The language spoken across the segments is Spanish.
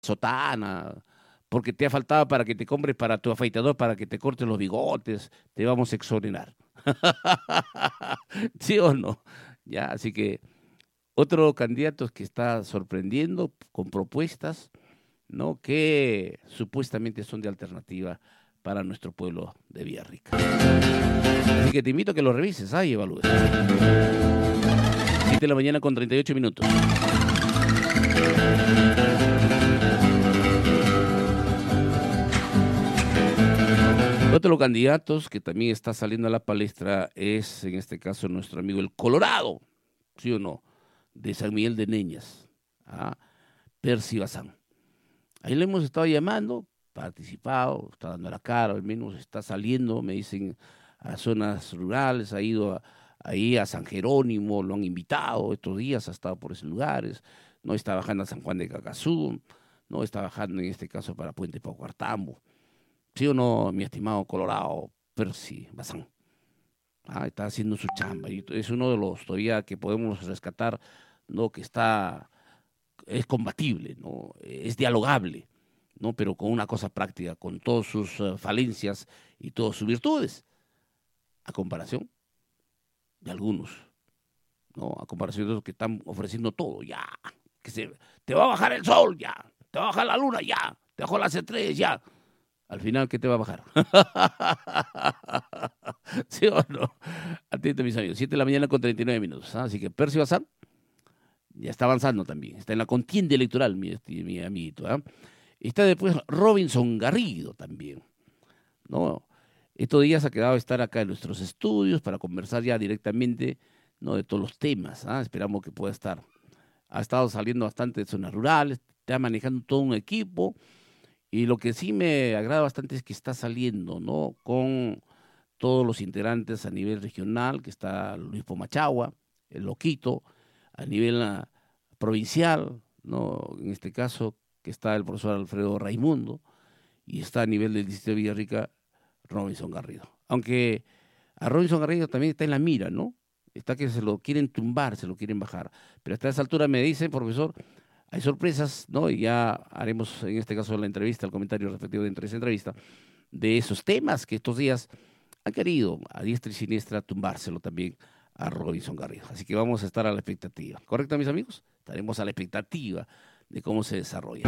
sotana, porque te ha faltado para que te compres para tu afeitador, para que te cortes los bigotes, te vamos a exonerar. ¿Sí o no? Ya, así que otro candidato que está sorprendiendo con propuestas, ¿no? Que supuestamente son de alternativa para nuestro pueblo de Villarrica. Así que te invito a que lo revises, y evalúes. 7 de la mañana con 38 minutos. Otro de los candidatos que también está saliendo a la palestra es, en este caso, nuestro amigo el Colorado, ¿sí o no? De San Miguel de Neñas, Percy Bazán. Ahí le hemos estado llamando, participado, está dando la cara, al menos está saliendo, me dicen, a zonas rurales, ha ido ahí a San Jerónimo, lo han invitado estos días, ha estado por esos lugares, no está bajando a San Juan de Cacazú, no está bajando en este caso para Puente Paucartambo. ¿Sí o no, mi estimado Colorado Percy Bazán? Está haciendo su chamba y es uno de los todavía que podemos rescatar, ¿no? Que es combatible, ¿no? Es dialogable, ¿no? Pero con una cosa práctica, con todas sus falencias y todas sus virtudes, a comparación de algunos, ¿no? A comparación de los que están ofreciendo todo, ya, te va a bajar el sol, ya, te va a bajar la luna, ya, te bajó las estrellas, ya. Al final, ¿qué te va a bajar? ¿Sí o no? Atento, mis amigos. 7 de la mañana con 39 minutos. Así que Percy Bazán ya está avanzando también. Está en la contienda electoral, mi amiguito. Está después Robinson Garrido también, ¿no? Estos días ha quedado estar acá en nuestros estudios para conversar ya directamente, ¿no? De todos los temas. Esperamos que pueda estar. Ha estado saliendo bastante de zonas rurales, está manejando todo un equipo. Y lo que sí me agrada bastante es que está saliendo, ¿no? Con todos los integrantes a nivel regional, que está Luis Pomachagua, el Loquito, a nivel provincial, ¿no? En este caso, que está el profesor Alfredo Raimundo, y está a nivel del distrito de Villarrica, Robinson Garrido. Aunque a Robinson Garrido también está en la mira, ¿no? Está que se lo quieren tumbar, se lo quieren bajar. Pero hasta esa altura me dice, profesor, hay sorpresas, ¿no? Y ya haremos en este caso la entrevista, el comentario respectivo de esa entrevista, de esos temas que estos días han querido a diestra y siniestra tumbárselo también a Robinson Garrido. Así que vamos a estar a la expectativa. ¿Correcto, mis amigos? Estaremos a la expectativa de cómo se desarrolla.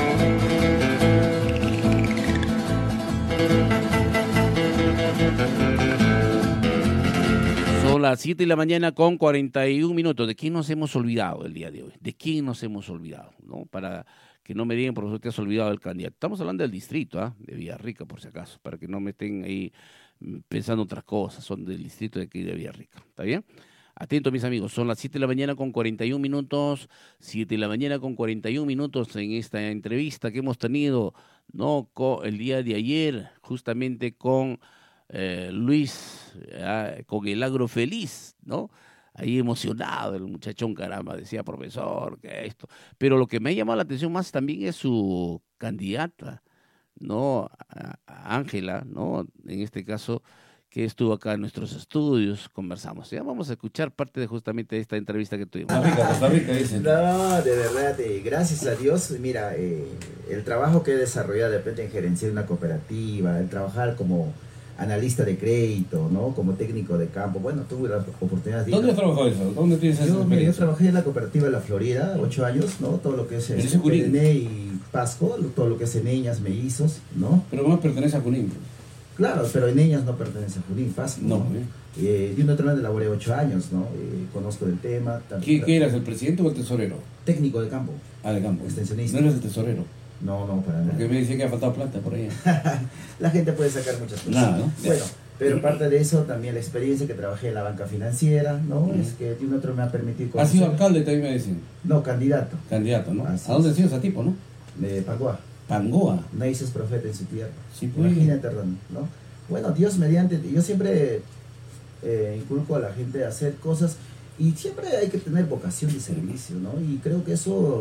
Son las 7 de la mañana con 41 minutos. ¿De quién nos hemos olvidado el día de hoy? ¿De quién nos hemos olvidado? ¿No? Para que no me digan, profesor, te has olvidado del candidato. Estamos hablando del distrito, de Villarrica, por si acaso, para que no me estén ahí pensando otras cosas. Son del distrito de aquí de Villarrica. ¿Está bien? Atento, mis amigos. Son las 7 de la mañana con 41 minutos. 7 de la mañana con 41 minutos en esta entrevista que hemos tenido, ¿no? El día de ayer, justamente con Luis, con el Agro Feliz, ¿no? Ahí emocionado el muchachón, caramba, decía, profesor, que esto. Pero lo que me ha llamado la atención más también es su candidata, ¿no? A Ángela, ¿no? En este caso, que estuvo acá en nuestros estudios, conversamos. Ya vamos a escuchar parte de justamente esta entrevista que tuvimos. Costa Rica, dicen. No, de verdad, gracias a Dios, mira, el trabajo que he desarrollado de repente en gerenciar una cooperativa, el trabajar como analista de crédito, ¿no? Como técnico de campo, bueno, tuve la oportunidad de... ¿Dónde has trabajado eso? ¿Dónde tienes esa experiencia? Yo trabajé en la cooperativa de la Florida, 8 años, ¿no? Todo lo que es PNE y Pasco, todo lo que es Eneñas, Mellizos, ¿no? Pero no pertenece a Junín. Claro, pero Eneñas no pertenece a Junín, Pasco. No. Yo naturalmente laboré 8 años, ¿no? Conozco del tema. ¿Qué eras, el presidente o el tesorero? Técnico de campo. De campo. Extensionista. ¿No eres el tesorero? No, para nada. Porque me decía que ha faltado plata por ahí. La gente puede sacar muchas cosas. Nada, ¿no? Bueno, pero parte de eso también la experiencia que trabajé en la banca financiera, ¿no? Es que de un otro me ha permitido conocer... ¿Has sido alcalde también me decían? No, candidato. Candidato, ¿no? Así ¿A dónde es. has sido ese tipo, no? De Panguá. Pangoa. Nace es profeta en su tierra. Sí, pues. Imagínate, Ron, ¿no? Bueno, Dios mediante, yo siempre inculco a la gente a hacer cosas y siempre hay que tener vocación de servicio, ¿no? Y creo que eso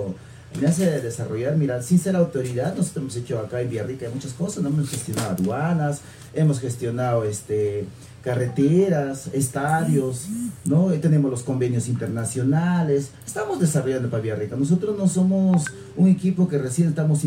me hace desarrollar, mira, sin ser autoridad, nosotros hemos hecho acá en Villarrica muchas cosas, ¿no? Hemos gestionado aduanas, hemos gestionado carreteras, estadios, ¿no? Tenemos los convenios internacionales, estamos desarrollando para Villarrica. Nosotros no somos un equipo que recién estamos